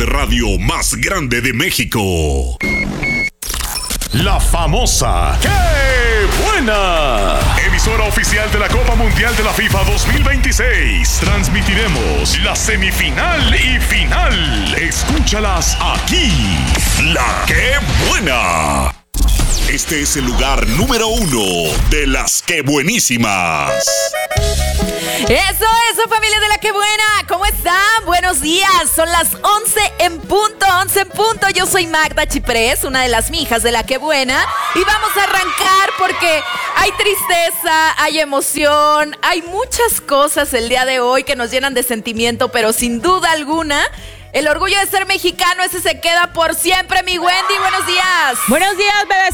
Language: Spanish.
de radio más grande de México. La famosa ¡Qué buena! Emisora oficial de la Copa Mundial de la FIFA 2026. Transmitiremos la semifinal y final. Escúchalas aquí. La ¡Qué buena! Este es el lugar número 1 de las ¡Qué buenísimas! Eso, familia de la ¡Qué buena! ¿Cómo están? Buenos días. Son las 11 en punto. Yo soy Magda Chiprés, una de las mijas de la ¡Qué buena! Y vamos a arrancar porque hay tristeza, hay emoción, hay muchas cosas el día de hoy que nos llenan de sentimiento, pero sin duda alguna, el orgullo de ser mexicano, ese se queda por siempre, mi Wendy. Buenos días. Buenos días, bebé.